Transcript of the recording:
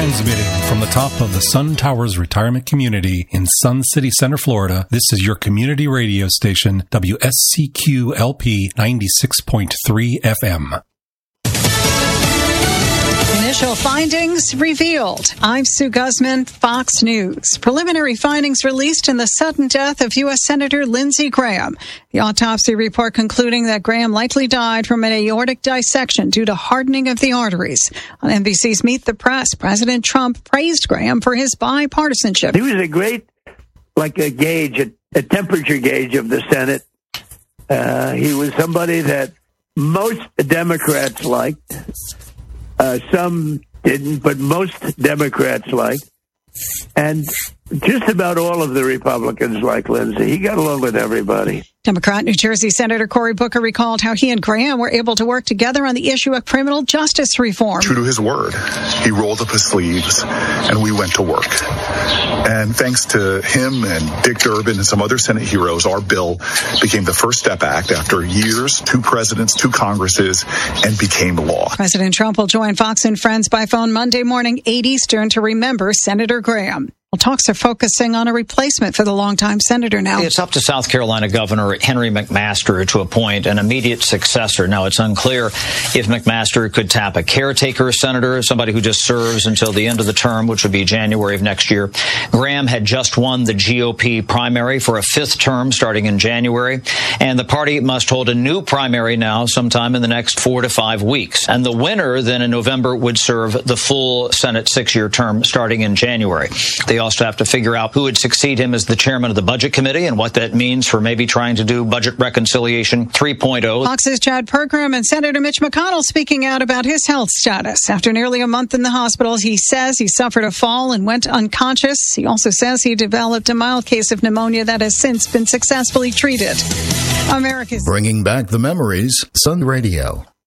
Transmitting from the top of the Sun Towers Retirement Community in Sun City Center, Florida, this is your community radio station, WSCQ-LP 96.3 FM. Initial findings revealed. I'm Sue Guzman, Fox News. Preliminary findings released in the sudden death of U.S. Senator Lindsey Graham. The autopsy report concluding that Graham likely died from an aortic dissection due to hardening of the arteries. On NBC's Meet the Press, President Trump praised Graham for his bipartisanship. He was a great, a gauge, a temperature gauge of the Senate. He was somebody that most Democrats liked. Some didn't, but most Democrats liked. And just about all of the Republicans like Lindsey. He got along with everybody. Democrat New Jersey Senator Cory Booker recalled how he and Graham were able to work together on the issue of criminal justice reform. True to his word, he rolled up his sleeves and we went to work. And thanks to him and Dick Durbin and some other Senate heroes, our bill became the First Step Act after years, 2 presidents, 2 Congresses, and became law. President Trump will join Fox and Friends by phone Monday morning, 8 Eastern, to remember Senator Graham. Well, talks are focusing on a replacement for the longtime senator now. It's up to South Carolina Governor Henry McMaster to appoint an immediate successor. Now, it's unclear if McMaster could tap a caretaker senator, somebody who just serves until the end of the term, which would be January of next year. Graham had just won the GOP primary for a 5th term starting in January, and the party must hold a new primary now sometime in the next 4 to 5 weeks. And the winner then in November would serve the full Senate 6-year term starting in January. They also have to figure out who would succeed him as the chairman of the Budget Committee and what that means for maybe trying to do budget reconciliation 3.0. Fox's Chad Pergram and Senator Mitch McConnell speaking out about his health status. After nearly a month in the hospital, he says he suffered a fall and went unconscious. He also says he developed a mild case of pneumonia that has since been successfully treated. America's bringing back the memories, Sun Radio.